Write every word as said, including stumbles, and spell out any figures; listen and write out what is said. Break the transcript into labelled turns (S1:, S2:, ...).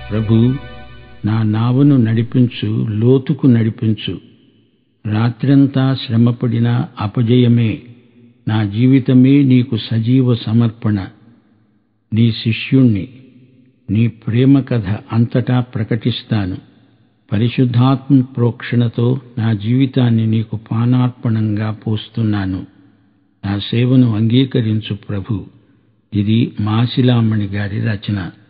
S1: ప్రభూ, నా నావను నడిపించు, లోతుకు నడిపించు. రాత్రంతా శ్రమపడిన అపజయమే. నా జీవితమే నీకు సజీవ సమర్పణ. నీ శిష్యుణ్ణి. నీ ప్రేమ కథ అంతటా ప్రకటిస్తాను. పరిశుద్ధాత్మ ప్రోక్షణతో నా జీవితాన్ని నీకు పానార్పణంగా పోస్తున్నాను. నా సేవను అంగీకరించు ప్రభు. ఇది మాసిలామణి గారి రచన.